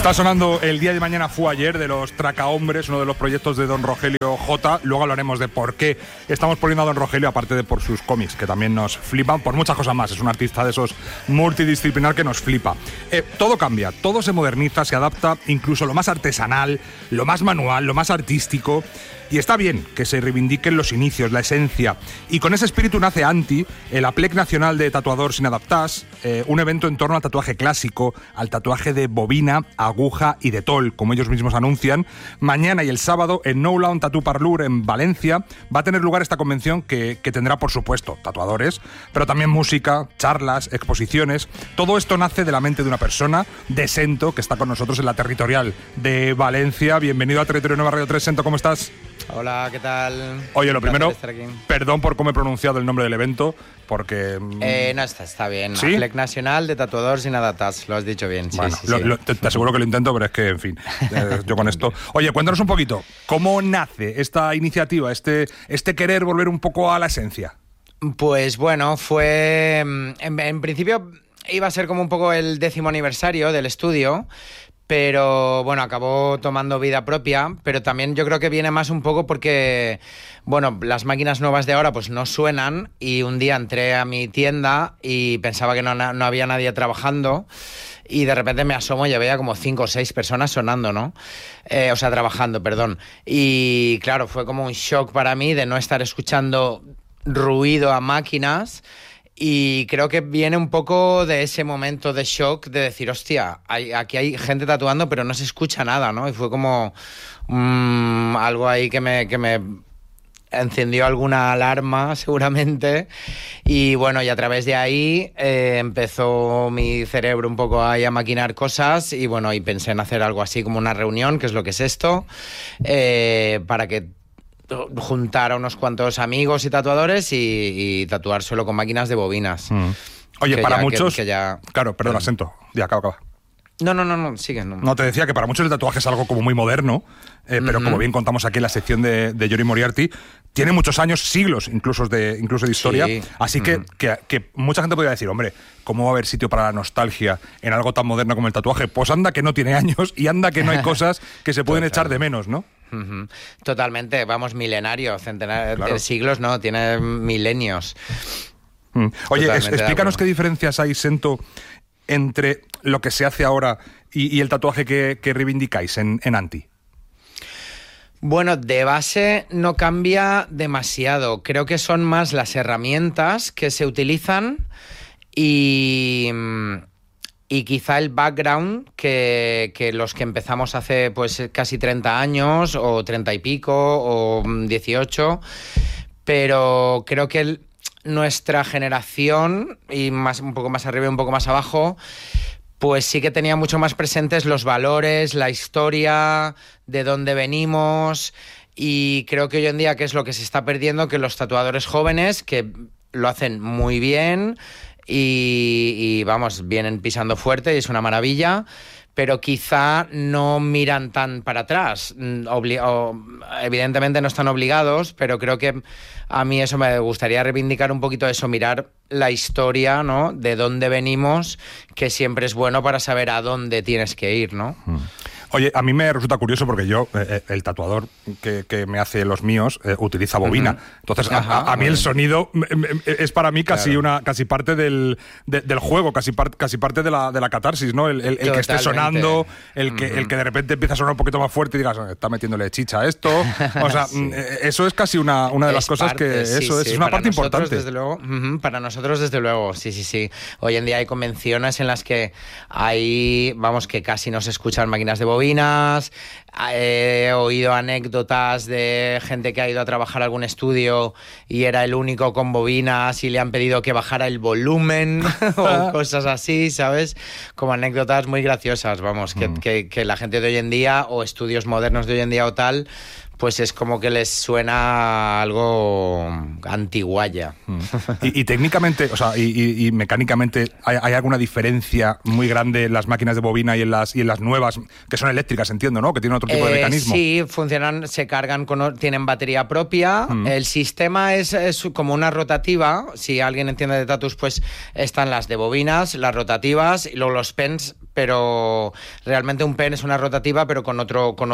Está sonando El día de mañana fue ayer de los Tracahombres, uno de los proyectos de don Rogelio J. Luego hablaremos de por qué estamos poniendo a don Rogelio, aparte de por sus cómics, que también nos flipan, por muchas cosas más. Es un artista de esos multidisciplinar que nos flipa. Todo cambia, todo se moderniza, se adapta, incluso lo más artesanal, lo más manual, lo más artístico. Y está bien que se reivindiquen los inicios, la esencia. Y con ese espíritu nace Anti, el Aplec Nacional de Tatuadors sin Adaptás, un evento en torno al tatuaje clásico, al tatuaje de bobina, aguja y de tol, como ellos mismos anuncian. Mañana y el sábado en No Lawn Tattoo Parlour en Valencia va a tener lugar esta convención que tendrá, por supuesto, tatuadores, pero también música, charlas, exposiciones. Todo esto nace de la mente de una persona, de Sento, que está con nosotros en la Territorial de Valencia. Bienvenido a Territorio Nueva Radio 3, Sento, ¿cómo estás? Hola, ¿qué tal? Oye, lo primero, perdón por cómo he pronunciado el nombre del evento, porque... No, está bien. ¿Sí? Aplec Nacional de Tatuadors sin Adaptás, lo has dicho bien. Sí, bueno, sí. Te aseguro que lo intento, pero es que, en fin, yo con esto... Oye, cuéntanos un poquito, ¿cómo nace esta iniciativa, este querer volver un poco a la esencia? Pues bueno, fue... En principio iba a ser como un poco el 10º aniversario del estudio, pero bueno, acabó tomando vida propia, pero también yo creo que viene más un poco porque, bueno, las máquinas nuevas de ahora pues no suenan, y un día entré a mi tienda y pensaba que no había nadie trabajando, y de repente me asomo y veía como 5 o 6 personas sonando, ¿no? O sea, trabajando, perdón. Y claro, fue como un shock para mí de no estar escuchando ruido a máquinas. Y creo que viene un poco de ese momento de shock de decir, hostia, aquí hay gente tatuando pero no se escucha nada, ¿no? Y fue como algo ahí que me encendió alguna alarma seguramente. Y bueno, y a través de ahí empezó mi cerebro un poco ahí a maquinar cosas, y bueno, y pensé en hacer algo así como una reunión, que es lo que es esto, para que juntar a unos cuantos amigos y tatuadores y tatuar solo con máquinas de bobinas. Oye, para muchos... ya... Claro, perdón, acento. Ya, acaba. No, sigue. No, te decía que para muchos el tatuaje es algo como muy moderno, pero como bien contamos aquí en la sección de Yori Moriarty, tiene muchos años, siglos incluso de historia, sí. Así que mucha gente podría decir, hombre, ¿cómo va a haber sitio para la nostalgia en algo tan moderno como el tatuaje? Pues anda que no tiene años y anda que no hay cosas que se pueden echar de menos, ¿no? Totalmente, vamos, milenario, centenares claro. De siglos, no, tiene milenios. Oye, explícanos qué diferencias hay, Sento, entre lo que se hace ahora y el tatuaje que reivindicáis en Anti. Bueno, de base no cambia demasiado. Creo que son más las herramientas que se utilizan y quizá el background que los que empezamos hace pues casi 30 años o 30 y pico o 18, pero creo que nuestra generación, y un poco más arriba y un poco más abajo, pues sí que tenía mucho más presentes los valores, la historia, de dónde venimos, y creo que hoy en día, que es lo que se está perdiendo, que los tatuadores jóvenes, que lo hacen muy bien y vamos, vienen pisando fuerte y es una maravilla, pero quizá no miran tan para atrás. Evidentemente no están obligados, pero creo que a mí eso me gustaría reivindicar un poquito eso, mirar la historia, ¿no? De dónde venimos, que siempre es bueno para saber a dónde tienes que ir, ¿no? Oye, a mí me resulta curioso porque yo, el tatuador que me hace los míos, utiliza bobina. Entonces, a mí el sonido es para mí casi casi parte del juego, casi parte de la catarsis, ¿no? El que esté sonando, el que de repente empieza a sonar un poquito más fuerte y digas, está metiéndole chicha a esto. O sea, sí. Eso es casi una de las cosas que... Eso es una parte importante. Desde luego, para nosotros, desde luego, sí. Hoy en día hay convenciones en las que hay, vamos, que casi no se escuchan máquinas de bobina. He oído anécdotas de gente que ha ido a trabajar a algún estudio y era el único con bobinas y le han pedido que bajara el volumen o cosas así, ¿sabes? Como anécdotas muy graciosas, vamos, que la gente de hoy en día, o estudios modernos de hoy en día o tal, pues es como que les suena algo antiguaya. Y técnicamente, o sea, y mecánicamente, ¿hay alguna diferencia muy grande en las máquinas de bobina y en las nuevas, que son eléctricas, entiendo, ¿no? Que tienen otro tipo de mecanismo. Sí, funcionan, se cargan, tienen batería propia. El sistema es como una rotativa. Si alguien entiende de tatus, pues están las de bobinas, las rotativas, y luego los pens pero realmente un pen es una rotativa, pero con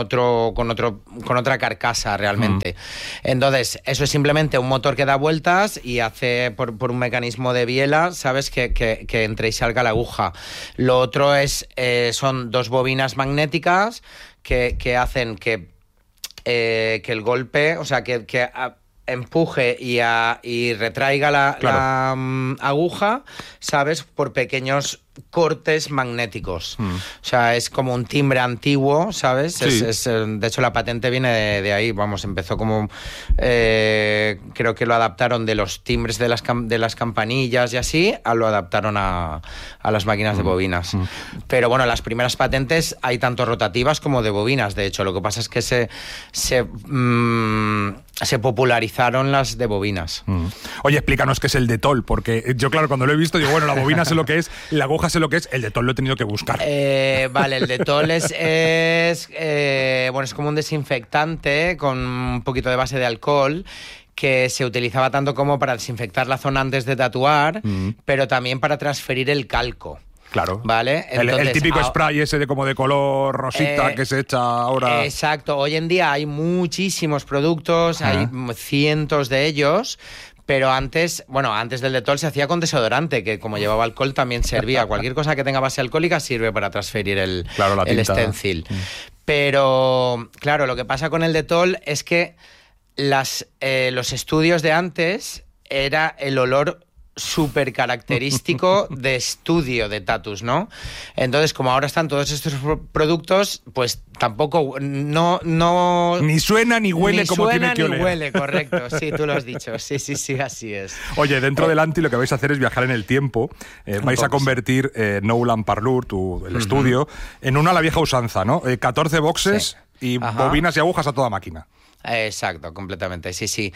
otra carcasa realmente. Entonces, eso es simplemente un motor que da vueltas y hace por un mecanismo de biela, ¿sabes? Que entre y salga la aguja. Lo otro son dos bobinas magnéticas que hacen que el golpe, o sea, que empuje y retraiga la aguja, ¿sabes? Por pequeños cortes magnéticos. O sea, es como un timbre antiguo, ¿sabes? Sí. De hecho, la patente viene de ahí. Vamos, empezó como... creo que lo adaptaron de los timbres de las campanillas y así, lo adaptaron a las máquinas de bobinas. Pero bueno, las primeras patentes hay tanto rotativas como de bobinas. De hecho, lo que pasa es que se popularizaron las de bobinas. Oye, explícanos qué es el Detol, porque yo, claro, cuando lo he visto, digo, bueno, la bobina sé lo que es, la aguja sé lo que es, el Detol lo he tenido que buscar. Vale, el Detol es como un desinfectante con un poquito de base de alcohol que se utilizaba tanto como para desinfectar la zona antes de tatuar, pero también para transferir el calco. Claro. ¿Vale? Entonces, el típico spray ese de como de color rosita que se echa ahora. Exacto. Hoy en día hay muchísimos productos, hay cientos de ellos. Pero antes del Detol se hacía con desodorante, que como llevaba alcohol también servía. Cualquier cosa que tenga base alcohólica sirve para transferir el stencil. Pero, claro, lo que pasa con el Detol es que los estudios de antes era el olor súper característico de estudio de tatus, ¿no? Entonces, como ahora están todos estos productos, pues tampoco ni suena ni huele como tiene que oler. Ni huele, correcto. Sí, tú lo has dicho. Sí, así es. Oye, dentro del Anti lo que vais a hacer es viajar en el tiempo. Vais a convertir Noulan Parlour, el estudio, en una a la vieja usanza, ¿no? 14 boxes y bobinas y agujas a toda máquina. Exacto, completamente, sí.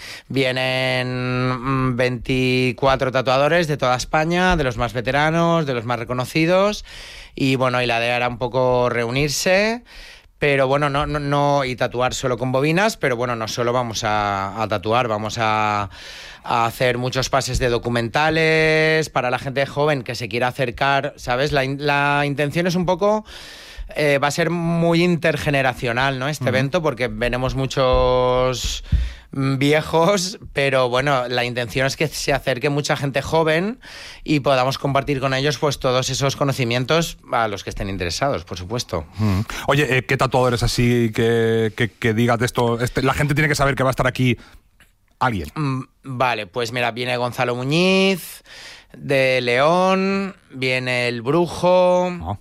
Vienen 24 tatuadores de toda España, de los más veteranos, de los más reconocidos, y bueno, y la idea era un poco reunirse, pero bueno, no y tatuar solo con bobinas, pero bueno, no solo vamos a tatuar, vamos a hacer muchos pases de documentales para la gente joven que se quiera acercar, ¿sabes? La intención es un poco... va a ser muy intergeneracional, ¿no? Este evento, porque veremos muchos viejos, pero bueno, la intención es que se acerque mucha gente joven y podamos compartir con ellos pues todos esos conocimientos a los que estén interesados, por supuesto. Oye, ¿qué tatuadores así que digas de esto? La gente tiene que saber que va a estar aquí alguien. Vale, pues mira, viene Gonzalo Muñiz de León, viene El Brujo...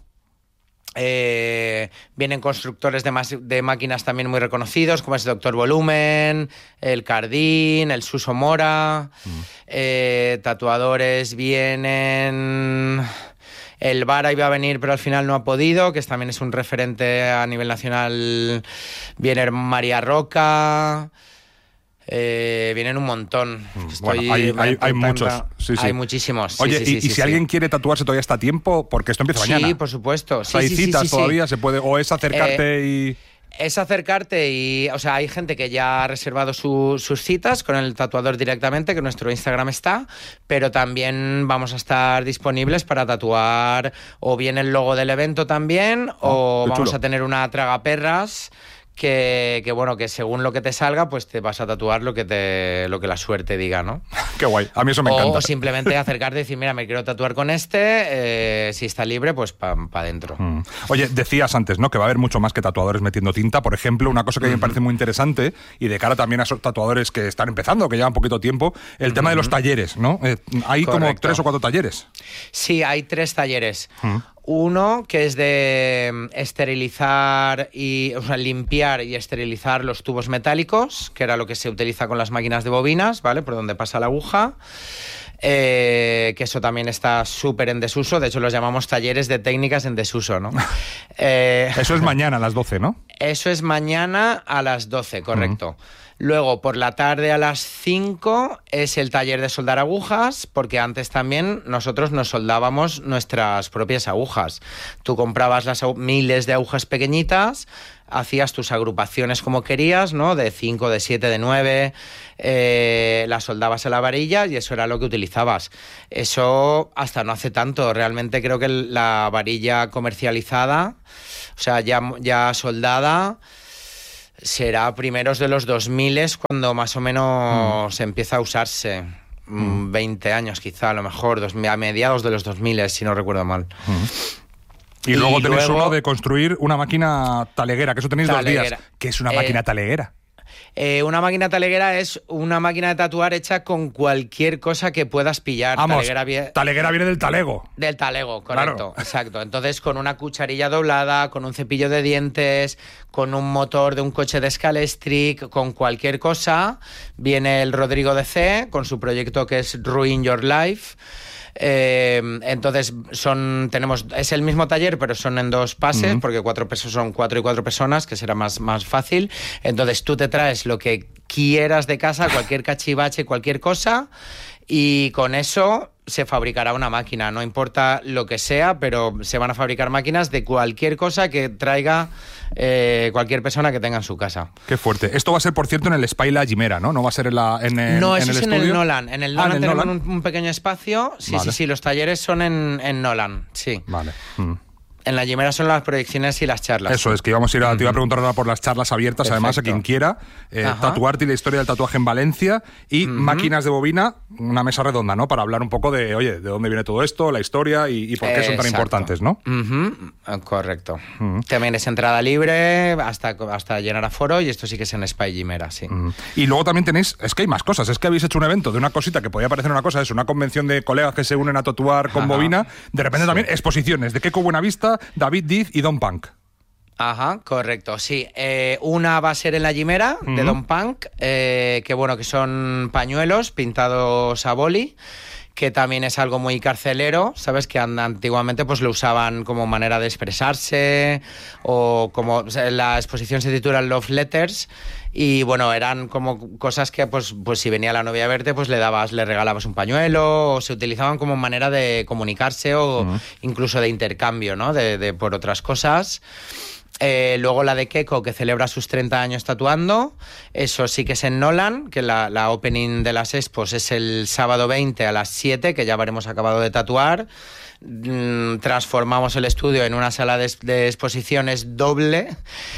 vienen constructores de máquinas también muy reconocidos, como es el Doctor Volumen, el Cardín, el Suso Mora. Tatuadores vienen... El Vara iba a venir, pero al final no ha podido, que también es un referente a nivel nacional. Viene María Roca... vienen un montón. Hay muchos. Sí. Hay muchísimos. Oye, si alguien quiere tatuarse todavía está a tiempo, porque esto empieza mañana. Sí, por supuesto. ¿Hay citas todavía? ¿Se puede? ¿O es acercarte y...? Es acercarte y... O sea, hay gente que ya ha reservado sus citas con el tatuador directamente, que en nuestro Instagram está, pero también vamos a estar disponibles para tatuar o bien el logo del evento también, o vamos a tener una tragaperras que bueno, que según lo que te salga, pues te vas a tatuar lo que la suerte diga, ¿no? Qué guay, a mí eso me encanta. O simplemente acercarte y decir, mira, me quiero tatuar con si está libre, pues para adentro. Oye, decías antes, ¿no?, que va a haber mucho más que tatuadores metiendo tinta. Por ejemplo, una cosa que a mí me parece muy interesante, y de cara también a esos tatuadores que están empezando, que llevan poquito tiempo, el tema de los talleres, ¿no? Hay como 3 o 4 talleres. Sí, hay 3 talleres. Uno que es de esterilizar limpiar y esterilizar los tubos metálicos, que era lo que se utiliza con las máquinas de bobinas, ¿vale? Por donde pasa la aguja. Que eso también está súper en desuso. De hecho, los llamamos talleres de técnicas en desuso, ¿no? Eso es mañana a las 12, ¿no? Eso es mañana a las 12, correcto. Luego, por la tarde a las 5 es el taller de soldar agujas, porque antes también nosotros nos soldábamos nuestras propias agujas. Tú comprabas miles de agujas pequeñitas, hacías tus agrupaciones como querías, ¿no? De 5, de 7, de 9, las soldabas a la varilla y eso era lo que utilizabas. Eso hasta no hace tanto. Realmente creo que la varilla comercializada, o sea, ya soldada, será primeros de los 2000 cuando más o menos empieza a usarse. 20 años quizá, a lo mejor, a mediados de los 2000, si no recuerdo mal. Y luego tenéis uno de construir una máquina taleguera, que eso tenéis 2 días. ¿Qué es una máquina taleguera? Una máquina taleguera es una máquina de tatuar hecha con cualquier cosa que puedas pillar. Vamos, taleguera viene del talego. Del talego, correcto, Claro. exacto. Entonces, con una cucharilla doblada, con un cepillo de dientes, con un motor de un coche de Scalextric, con cualquier cosa, viene el Rodrigo DC con su proyecto que es Ruin Your Life. Entonces es el mismo taller, pero son en 2 pases, porque son 4 y 4 personas, que será más fácil. Entonces tú te traes lo que quieras de casa, cualquier cachivache, cualquier cosa, y con eso se fabricará una máquina, no importa lo que sea, pero se van a fabricar máquinas de cualquier cosa que traiga cualquier persona que tenga en su casa. Qué fuerte. Esto va a ser, por cierto, en el Spy La Jimera, ¿no? No va a ser No, eso en es el en estudio. el Nolan. En el Nolan tenemos Nolan. un pequeño espacio. Sí, Vale. sí, los talleres son en Nolan, sí. Vale. En la Jimera son las proyecciones y las charlas. Eso es, que íbamos a ir te iba a preguntar ahora por las charlas abiertas, Perfecto. además, a quien quiera. Tatuarte y la historia del tatuaje en Valencia y máquinas de bobina, una mesa redonda, ¿no? Para hablar un poco de, oye, de dónde viene todo esto, la historia y por qué son tan importantes, ¿no? Correcto. También es entrada libre hasta llenar aforo y esto sí que es en Spy Jimera, sí. Y luego también tenéis, es que hay más cosas, es que habéis hecho un evento de una cosita que podía parecer una cosa, es una convención de colegas que se unen a tatuar con bobina, de repente también exposiciones de Keiko Buenavista, David Diz y Don Punk. Ajá, correcto, sí. Una va a ser en la Jimera de Don Punk, que bueno, que son pañuelos pintados a boli, que también es algo muy carcelero, ¿sabes? Que antiguamente pues lo usaban como manera de expresarse, o como, o sea, la exposición se titula Love Letters, y bueno, eran como cosas que pues si venía la novia a verte, pues le regalabas un pañuelo, o se utilizaban como manera de comunicarse o incluso de intercambio, ¿no? De por otras cosas. Luego la de Keiko, que celebra sus 30 años tatuando, eso sí que es en Nolan, que la opening de las expos es el sábado 20 a las 7, que ya habremos acabado de tatuar. Transformamos el estudio en una sala de exposiciones doble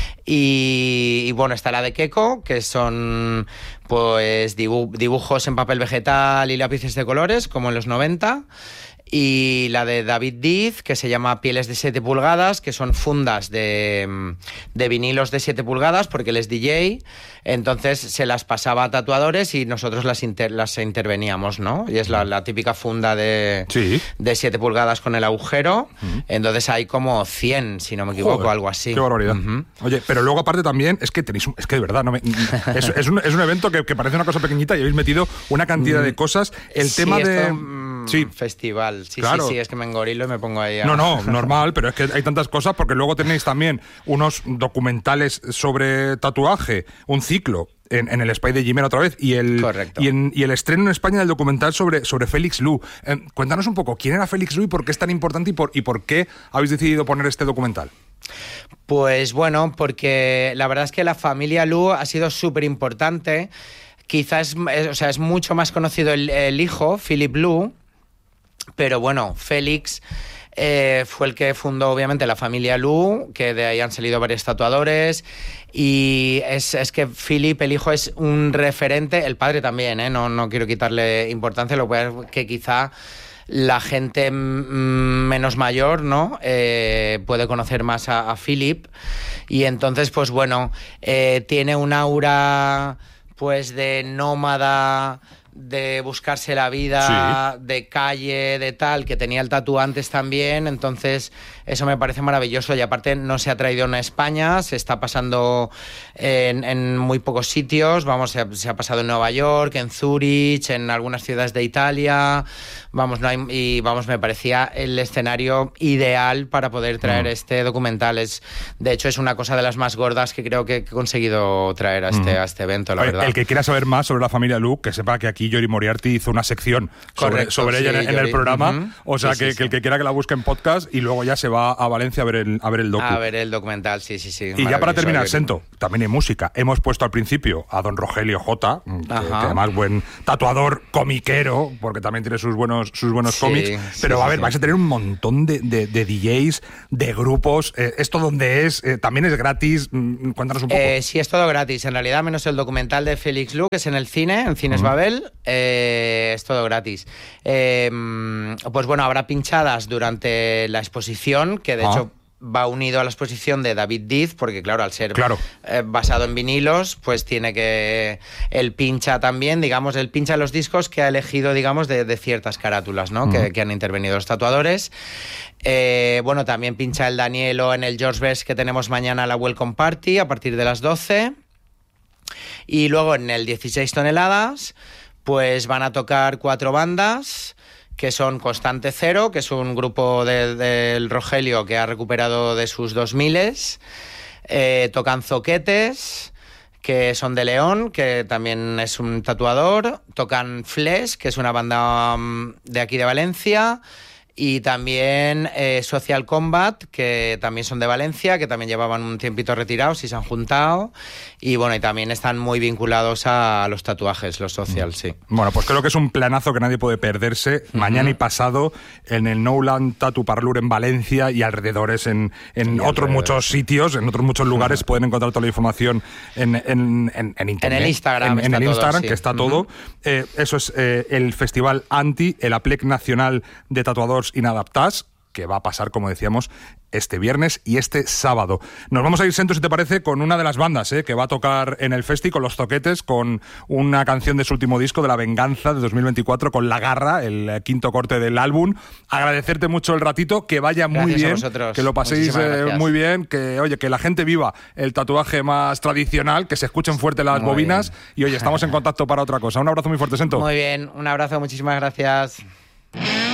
y bueno, está la de Keiko, que son pues dibujos en papel vegetal y lápices de colores, como en los 90. Y la de David Diz, que se llama Pieles de 7 pulgadas, que son fundas de vinilos de 7 pulgadas, porque él es DJ, entonces se las pasaba a tatuadores y nosotros las interveníamos, ¿no? Y es la típica funda de 7 pulgadas con el agujero, entonces hay como 100, si no me equivoco. Joder, algo así. Qué barbaridad. Oye, pero luego aparte también, es que tenéis, es que de verdad, es un evento que parece una cosa pequeñita y habéis metido una cantidad de cosas. El tema de... Festival, claro. Sí, es que me engorilo y me pongo ahí a... No, normal, pero es que hay tantas cosas porque luego tenéis también unos documentales sobre tatuaje, un ciclo en el Spy de Jimera otra vez y el estreno en España del documental sobre Félix Lou. Cuéntanos un poco, ¿quién era Félix Lou y por qué es tan importante y por qué habéis decidido poner este documental? Pues bueno, porque la verdad es que la familia Lou ha sido súper importante. Quizás es mucho más conocido el hijo, Philip Lou. Pero bueno, Félix fue el que fundó obviamente la familia Lou, que de ahí han salido varios tatuadores, y es que Philip, el hijo, es un referente, el padre también, no quiero quitarle importancia, lo que quizá la gente menos mayor, ¿no? Puede conocer más a Philip, y entonces pues bueno, tiene un aura pues de nómada, de buscarse la vida, de calle, de tal, que tenía el tatu antes también, entonces eso me parece maravilloso y aparte no se ha traído en España, se está pasando en muy pocos sitios, vamos, se ha pasado en Nueva York, en Zúrich, en algunas ciudades de Italia, vamos, me parecía el escenario ideal para poder traer este documental. De hecho, es una cosa de las más gordas que creo que he conseguido traer a este evento, la verdad. El que quiera saber más sobre la familia Luke, que sepa que aquí Yori Moriarty hizo una sección sobre ella en el programa, o sea, que el que quiera que la busque en podcast y luego ya se va a Valencia a ver el docu. A ver el documental, sí. Y ya para terminar, Sento, también hay música. Hemos puesto al principio a don Rogelio J, que además buen tatuador comiquero, porque también tiene sus buenos cómics, pero a ver, vais a tener un montón de DJs, de grupos. ¿Esto dónde es? ¿También es gratis? Cuéntanos un poco. Sí, es todo gratis, en realidad, menos el documental de Félix Luke, que es en Cines Babel, es todo gratis. Pues bueno, habrá pinchadas durante la exposición, que de hecho va unido a la exposición de David Diz, porque claro, al ser basado en vinilos, pues tiene que... Él pincha también, digamos, él pincha los discos que ha elegido, digamos, de ciertas carátulas, ¿no? Que han intervenido los tatuadores. Bueno, también pincha el Danielo en el George Best que tenemos mañana la Welcome Party a partir de las 12. Y luego en el 16 toneladas, pues van a tocar 4 bandas, que son Constante Cero, que es un grupo del Rogelio que ha recuperado de sus 2000s. Tocan Zoquetes, que son de León, que también es un tatuador. Tocan Flesh, que es una banda de aquí de Valencia. Y también Social Combat, que también son de Valencia, que también llevaban un tiempito retirados y se han juntado. Y bueno, y también están muy vinculados a los tatuajes, los Social, sí. Bueno, pues creo que es un planazo que nadie puede perderse. Mañana y pasado en el Nowland Tattoo Parlour en Valencia y alrededores, en otros muchos sitios, en otros muchos lugares. Pueden encontrar toda la información en internet. En el Instagram. En el Instagram, que está todo. Eso es el Festival Anti, el Aplec Nacional de Tatuadores Inadaptats, que va a pasar, como decíamos, este viernes y este sábado. Nos vamos a ir, Sento, si te parece, con una de las bandas que va a tocar en el Festi, con los Zoquetes, con una canción de su último disco, de La Venganza, de 2024, con La Garra, el 5º corte del álbum. Agradecerte mucho el ratito, que vaya muy bien, que lo paséis muy bien, que oye, que la gente viva el tatuaje más tradicional, que se escuchen fuerte las bobinas y oye, estamos en contacto para otra cosa. Un abrazo muy fuerte, Sento. Muy bien, un abrazo, muchísimas gracias.